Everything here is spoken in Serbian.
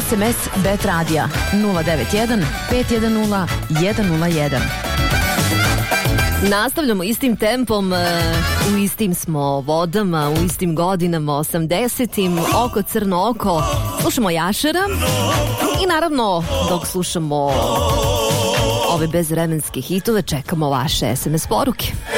SMS Bet Radija 091 510 101. Nastavljamo istim tempom, u istim smo vodama, u istim godinama, 80-im, oko crno oko. Slušamo Jašera i naravno dok slušamo ove bezvremenske hitove čekamo vaše SMS poruke.